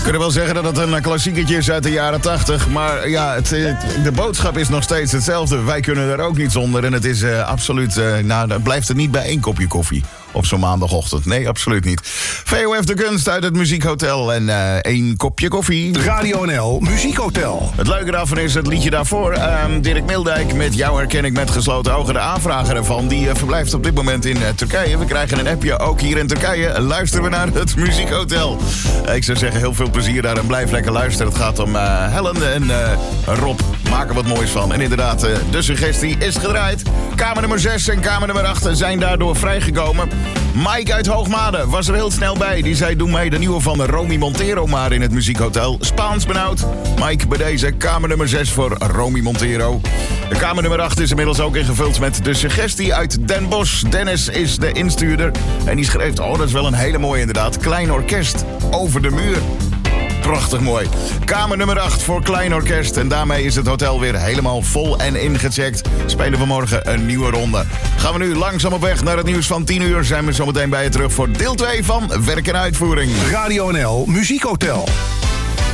kunnen wel zeggen dat het een klassieketje is uit de jaren 80. Maar ja, de boodschap is nog steeds hetzelfde. Wij kunnen er ook niet zonder. En het is absoluut... dan blijft het niet bij één kopje koffie op zo'n maandagochtend. Nee, absoluut niet. VOF de Kunst uit het Muziekhotel en één kopje koffie. Radio NL Muziekhotel. Het leuke daarvan is het liedje daarvoor. Dirk Mildijk met Jou herken ik met gesloten ogen. De aanvrager ervan, die verblijft op dit moment in Turkije. We krijgen een appje, ook hier in Turkije. Luisteren we naar het Muziekhotel. Ik zou zeggen, heel veel plezier daar en blijf lekker luisteren. Het gaat om Helen en Rob. Maak er wat moois van. En inderdaad, de suggestie is gedraaid. Kamer nummer 6 en kamer nummer 8 zijn daardoor vrijgekomen. Mike uit Hoogmade was er heel snel bij. Die zei, doe mij de nieuwe van Romy Montero maar in het Muziekhotel. Spaans benauwd. Mike, bij deze kamer nummer 6 voor Romy Montero. De kamer nummer 8 is inmiddels ook ingevuld met de suggestie uit Den Bosch. Dennis is de instuurder. En die schreef, dat is wel een hele mooie inderdaad. Klein orkest over de muur. Prachtig mooi. Kamer nummer 8 voor Klein Orkest. En daarmee is het hotel weer helemaal vol en ingecheckt. Spelen we morgen een nieuwe ronde. Gaan we nu langzaam op weg naar het nieuws van 10 uur. Zijn we zometeen bij je terug voor deel 2 van Werk en Uitvoering. Radio NL Muziekhotel.